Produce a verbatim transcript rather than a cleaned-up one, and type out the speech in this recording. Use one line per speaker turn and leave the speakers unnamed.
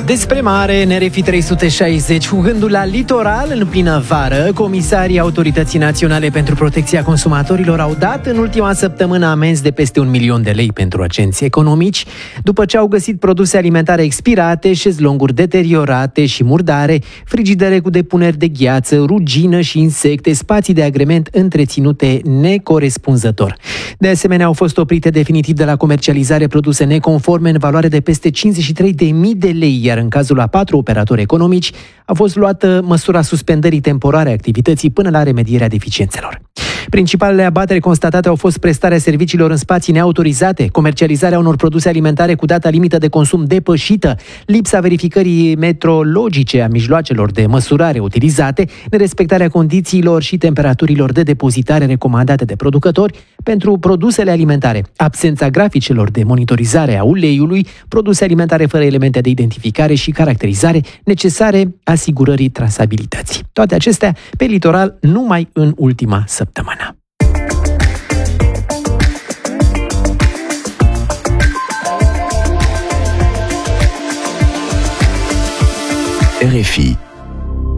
Despre mare, N R F trei sute șaizeci, cu gândul la litoral în plină vară, comisarii Autorității Naționale pentru Protecția Consumatorilor au dat în ultima săptămână amenzi de peste un milion de lei pentru agenți economici, după ce au găsit produse alimentare expirate, șezlonguri deteriorate și murdare, frigidere cu depuneri de gheață, rugină și insecte, spații de agrement întreținute necorespunzător. De asemenea, au fost oprite definitiv de la comercializare produse neconforme în valoare de peste cincizeci și trei de mii de lei, iar în cazul a patru operatori economici a fost luată măsura suspendării temporare a activității până la remedierea deficiențelor. Principalele abateri constatate au fost prestarea serviciilor în spații neautorizate, comercializarea unor produse alimentare cu data limită de consum depășită, lipsa verificării metrologice a mijloacelor de măsurare utilizate, nerespectarea condițiilor și temperaturilor de depozitare recomandate de producători pentru produsele alimentare, absența graficelor de monitorizare a uleiului, produse alimentare fără elemente de identificare și caracterizare necesare asigurării trasabilității. Toate acestea pe litoral numai în ultima săptămână.
R F I